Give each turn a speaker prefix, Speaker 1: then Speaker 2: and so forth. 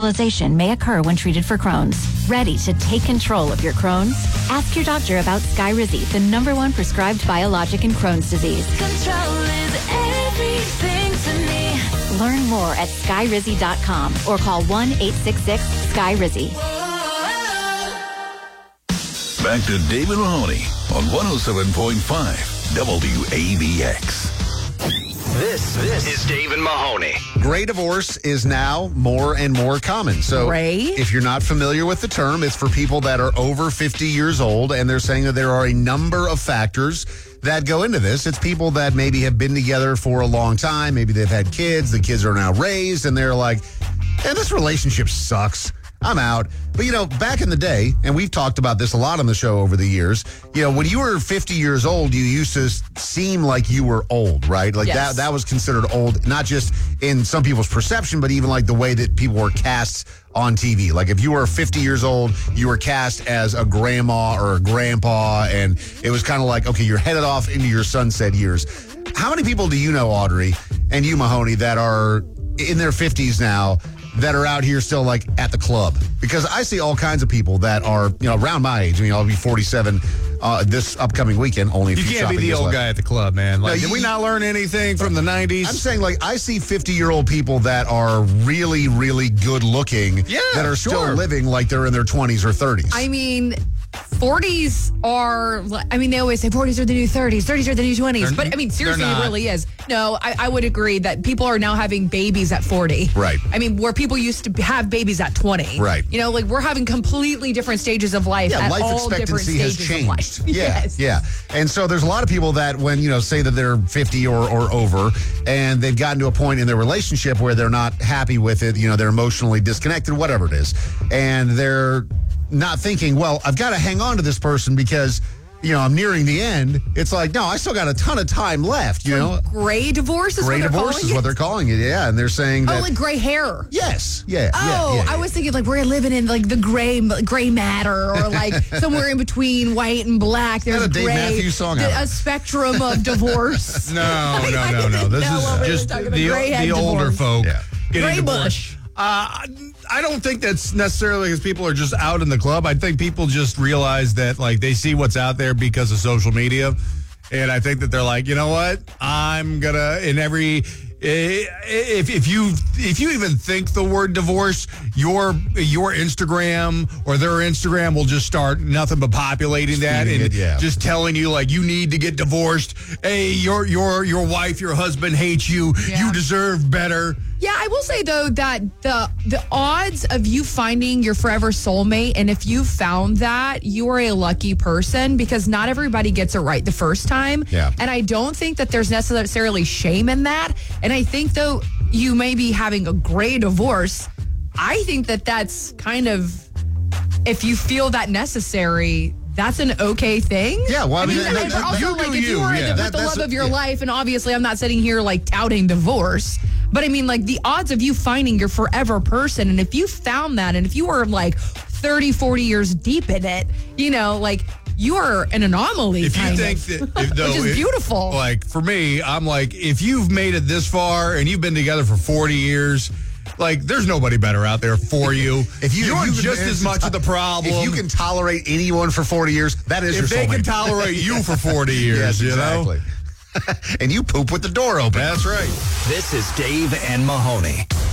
Speaker 1: hospitalization may occur when treated for Crohn's. Ready to take control of your Crohn's? Ask your doctor about Skyrizi, the #1 prescribed biologic in Crohn's disease.
Speaker 2: Control is everything to me.
Speaker 1: Learn more at skyrizi.com or call 1-866-SKY-RIZZI.
Speaker 3: Back to David Mahoney on 107.5 WABX.
Speaker 4: This is David Mahoney.
Speaker 5: Gray divorce is now more and more common. So
Speaker 6: Gray?
Speaker 5: if you're not familiar with the term, it's for people that are over 50 years old, and they're saying that there are a number of factors that go into this. It's people that maybe have been together for a long time. Maybe they've had kids. The kids are now raised, and they're like, hey, this relationship sucks. I'm out. But, back in the day, and we've talked about this a lot on the show over the years, when you were 50 years old, you used to seem like you were old, right? Like
Speaker 6: Yes.
Speaker 5: that was considered old, not just in some people's perception, but even like the way that people were cast on TV. Like if you were 50 years old, you were cast as a grandma or a grandpa, and it was kind of like, okay, you're headed off into your sunset years. How many people do you know, Audrey, and you, Mahoney, that are in their 50s now, that are out here still like at the club? Because I see all kinds of people that are, around my age. I'll be 47 this upcoming weekend. Only
Speaker 7: You can't be the old guy at the club, man. Like, did we not learn anything from the 90s?
Speaker 5: I'm saying, I see 50-year-old people that are really, really good looking that are still living like they're in their 20s or 30s.
Speaker 6: I mean, 40s are, they always say 40s are the new 30s, 30s are the new 20s. But, seriously, it really is. No, I would agree that people are now having babies at 40.
Speaker 5: Right.
Speaker 6: Where people used to have babies at 20.
Speaker 5: Right.
Speaker 6: We're having completely different stages of life at
Speaker 5: life
Speaker 6: all different
Speaker 5: expectancy has
Speaker 6: stages of life.
Speaker 5: changed.
Speaker 6: Yes.
Speaker 5: Yeah. And so there's a lot of people that when, say that they're 50 or over, and they've gotten to a point in their relationship where they're not happy with it, they're emotionally disconnected, whatever it is. And they're not thinking, well, I've got to hang on to this person because, I'm nearing the end. It's like, no, I still got a ton of time left,
Speaker 6: Gray divorce is
Speaker 5: Gray
Speaker 6: what they're
Speaker 5: divorce
Speaker 6: calling
Speaker 5: is
Speaker 6: it?
Speaker 5: what they're calling it, yeah. And they're saying that.
Speaker 6: Oh, like gray hair.
Speaker 5: Yes. Yeah.
Speaker 6: Oh,
Speaker 5: yeah.
Speaker 6: I was thinking we're living in the gray matter, or somewhere in between white and black. There's
Speaker 5: That's a Dave
Speaker 6: gray,
Speaker 5: Matthews song.
Speaker 6: a spectrum of divorce.
Speaker 7: No. This is just the older folk getting
Speaker 6: Gray
Speaker 7: divorced.
Speaker 6: bush.
Speaker 7: I don't think that's necessarily because people are just out in the club. I think people just realize that they see what's out there because of social media. And I think that they're like, you know what? I'm going to, if you even think the word divorce, your Instagram or their Instagram will just start nothing but populating that and just telling you you need to get divorced. Hey, your wife, your husband hates you.
Speaker 6: Yeah.
Speaker 7: You deserve better.
Speaker 6: Yeah, I will say though that the odds of you finding your forever soulmate, and if you found that, you are a lucky person because not everybody gets it right the first time.
Speaker 5: Yeah.
Speaker 6: And I don't think that there's necessarily shame in that. And I think though you may be having a gray divorce, I think that that's kind of, if you feel that necessary, that's an okay thing.
Speaker 5: Yeah, well,
Speaker 6: if you were with the love of your life, and obviously I'm not sitting here touting divorce, but the odds of you finding your forever person, and if you found that, and if you were 30, 40 years deep in it, you are an anomaly.
Speaker 7: If you think that,
Speaker 6: which is beautiful.
Speaker 7: For me, I'm if you've made it this far and you've been together for 40 years, there's nobody better out there for you. You're just as much of the problem.
Speaker 5: If you can tolerate anyone for 40 years, that is your soulmate.
Speaker 7: If they can tolerate you for 40 years,
Speaker 5: yes, exactly. And you poop with the door open.
Speaker 7: That's right.
Speaker 4: This is Dave and Mahoney.